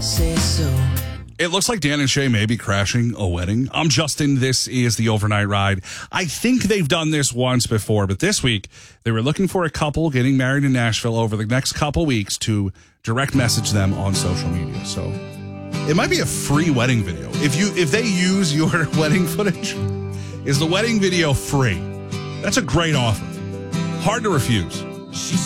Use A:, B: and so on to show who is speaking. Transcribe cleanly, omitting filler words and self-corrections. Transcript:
A: say so.
B: It looks like Dan and Shay may be crashing a wedding. I'm Justin. This is the Overnight Ride. I think they've done this once before, but this week they were looking for a couple getting married in Nashville over the next couple weeks to direct message them on social media. So it might be a free wedding video. If they use your wedding footage, is the wedding video free? That's a great offer. Hard to refuse.